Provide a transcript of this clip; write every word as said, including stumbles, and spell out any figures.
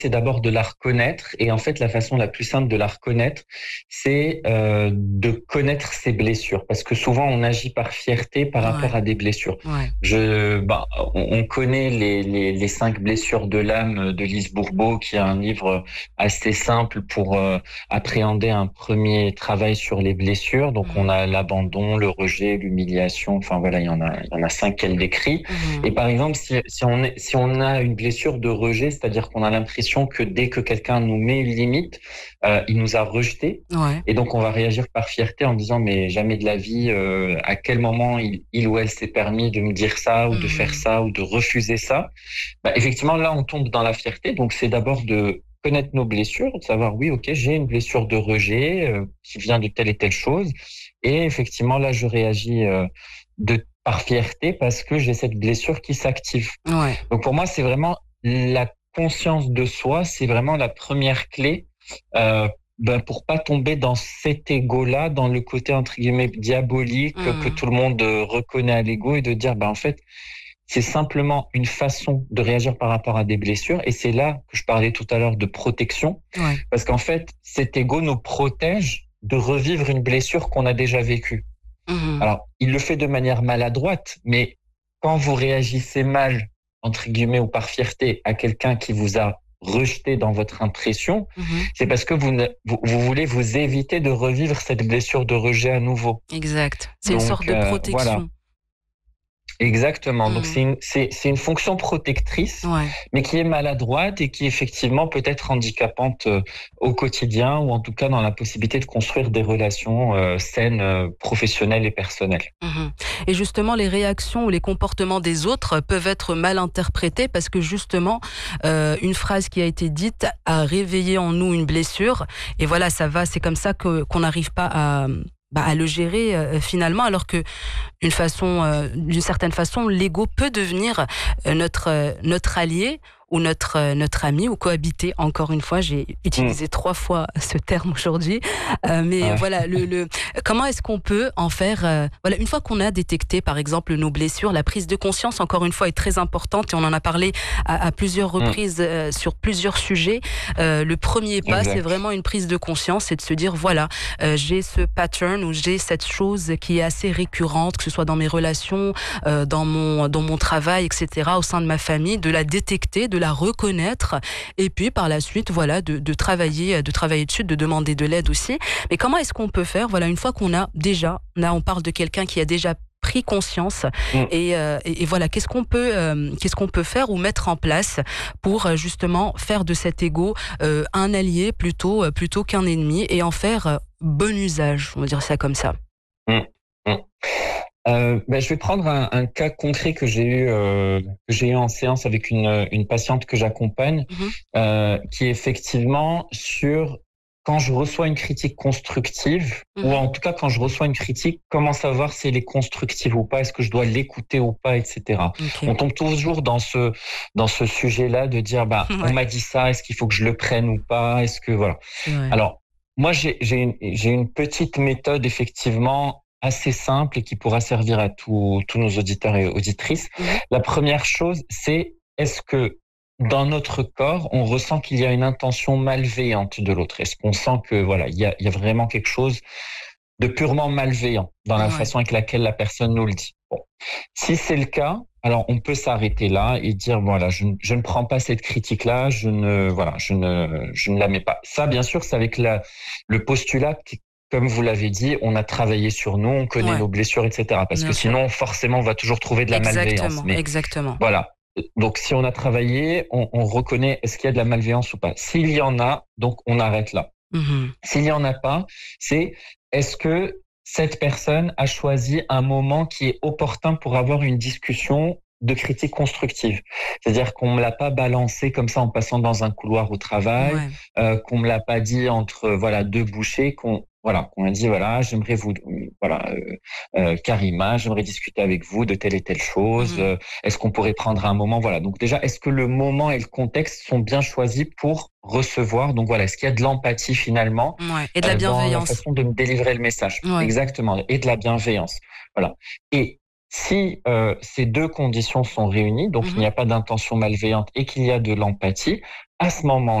c'est d'abord de la reconnaître. Et en fait, la façon la plus simple de la reconnaître, c'est euh, de connaître ses blessures. Parce que souvent, on agit par fierté par rapport Ouais. à des blessures. Ouais. Je, bah, on, on connaît les, les, les cinq blessures de l'âme de Lise Bourbeau, qui est un livre assez simple pour euh, appréhender un premier travail sur les blessures. Donc, on Mmh. a l'abandon, le rejet, l'humiliation. Enfin, voilà, il y en a, il y en a cinq qu'elle décrit. Mmh. Et par exemple, si, si on est, si on a une blessure de rejet, c'est-à-dire qu'on a l'impression que dès que quelqu'un nous met une limite, euh, il nous a rejeté. Ouais. Et donc, on va réagir par fierté en disant, mais jamais de la vie, euh, à quel moment il, il ou elle s'est permis de me dire ça ou de faire Mmh. ça ou de refuser ça. Bah, effectivement, là, on tombe dans la fierté. Donc, c'est d'abord de connaître nos blessures, de savoir, oui, ok, j'ai une blessure de rejet euh, qui vient de telle et telle chose. Et effectivement, là, je réagis euh, de par fierté parce que j'ai cette blessure qui s'active. Ouais. Donc, pour moi, c'est vraiment la conscience de soi, c'est vraiment la première clé euh, ben pour pas tomber dans cet ego-là, dans le côté entre guillemets diabolique que Mmh. tout le monde euh, reconnaît à l'ego et de dire ben en fait c'est simplement une façon de réagir par rapport à des blessures et c'est là que je parlais tout à l'heure de protection Ouais. parce qu'en fait cet ego nous protège de revivre une blessure qu'on a déjà vécue. Mmh. Alors il le fait de manière maladroite, mais quand vous réagissez mal entre guillemets ou par fierté à quelqu'un qui vous a rejeté dans votre impression, Mmh. c'est parce que vous, ne, vous, vous voulez vous éviter de revivre cette blessure de rejet à nouveau. Exact. C'est une sorte Donc de euh, voilà, protection. exactement. Donc Mmh. c'est une, c'est, c'est une fonction protectrice, Ouais. mais qui est maladroite et qui effectivement peut être handicapante euh, au quotidien ou en tout cas dans la possibilité de construire des relations euh, saines, euh, professionnelles et personnelles. Mmh. Et justement, les réactions ou les comportements des autres peuvent être mal interprétés parce que justement, heu, une phrase qui a été dite a réveillé en nous une blessure et voilà, ça va, c'est comme ça que qu'on n'arrive pas à, bah, à le gérer, heu, finalement, alors que une façon, heu, d'une certaine façon, l'ego peut devenir, heu, notre, heu, notre allié ou notre, heu, notre ami ou cohabiter. Encore une fois, j'ai Mmh. utilisé trois fois ce terme aujourd'hui, heu, mais Ouais. voilà, le le comment est-ce qu'on peut en faire, heu, voilà, une fois qu'on a détecté, par exemple, nos blessures, la prise de conscience, encore une fois, est très importante et on en a parlé à à plusieurs Mmh. reprises, heu, sur plusieurs sujets. Heu, le premier pas, c'est Exact. vraiment une prise de conscience, c'est de se dire: «Voilà, heu, j'ai ce pattern ou j'ai cette chose qui est assez récurrente, que ce soit dans mes relations, euh, dans mon dans mon travail, et cetera, au sein de ma famille, de la détecter, de la reconnaître, et puis par la suite, voilà, de, de travailler, de travailler dessus, de demander de l'aide aussi. Mais comment est-ce qu'on peut faire, voilà, une fois qu'on a déjà, là, on parle de quelqu'un qui a déjà pris conscience Mmh. et, euh, et, et voilà, qu'est-ce qu'on peut euh, qu'est-ce qu'on peut faire ou mettre en place pour euh, justement faire de cet ego euh, un allié plutôt euh, plutôt qu'un ennemi et en faire euh, bon usage, on va dire ça comme ça. Mmh. Mmh. Euh, ben, je vais prendre un, un cas concret que j'ai eu euh, que j'ai eu en séance avec une, une patiente que j'accompagne, Mhm. euh, qui est effectivement sur quand je reçois une critique constructive, ou Mhm. en tout cas quand je reçois une critique, comment savoir si elle est constructive ou pas, est-ce que je dois l'écouter ou pas, et cetera. Ok. On tombe toujours dans ce dans ce sujet-là de dire bah on Ouais, m'a dit ça, est-ce qu'il faut que je le prenne ou pas, est-ce que voilà. c'est vrai. Alors, moi, j'ai j'ai une, j'ai une petite méthode effectivement assez simple et qui pourra servir à tous tous nos auditeurs et auditrices. Mhm. La première chose, c'est est-ce que dans notre corps, on ressent qu'il y a une intention malveillante de l'autre? Est-ce qu'on sent que voilà, il y a, il y a vraiment quelque chose de purement malveillant dans la Ouais. façon avec laquelle la personne nous le dit? Bon. Si c'est le cas, alors on peut s'arrêter là et dire voilà, je, ne- je ne prends pas cette critique-là, je ne voilà, je ne je ne la mets pas. Ça, bien sûr, c'est avec la le postulat qui, comme vous l'avez dit, on a travaillé sur nous, on connaît Ouais, nos blessures, et cetera. Parce bien que sûr. sinon, forcément, on va toujours trouver de la malveillance. Exactement, Mais exactement. voilà. Donc, si on a travaillé, on, on reconnaît est-ce qu'il y a de la malveillance ou pas. S'il y en a, donc on arrête là. Mhm. S'il y en a pas, c'est est-ce que cette personne a choisi un moment qui est opportun pour avoir une discussion de critique constructive. C'est-à-dire qu'on me l'a pas balancé comme ça en passant dans un couloir au travail, Ouais. euh, qu'on me l'a pas dit entre voilà deux bouchées, qu'on voilà qu'on a dit voilà j'aimerais vous voilà euh, euh, Karima, j'aimerais discuter avec vous de telle et telle chose. Mhm. Euh, est-ce qu'on pourrait prendre un moment voilà donc déjà est-ce que le moment et le contexte sont bien choisis pour recevoir donc voilà est-ce qu'il y a de l'empathie finalement Ouais. Et de la euh, dans la bienveillance. façon de me délivrer le message Ouais. exactement et de la bienveillance voilà et Si euh, ces deux conditions sont réunies, donc il Mmh. n'y a pas d'intention malveillante et qu'il y a de l'empathie, à ce moment